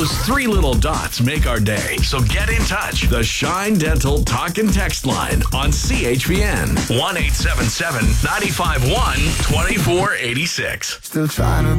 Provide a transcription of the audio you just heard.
Those three little dots make our day. So get in touch. The Shine Dental Talk and Text line on CHPN. 1-877-951-2486. Still trying to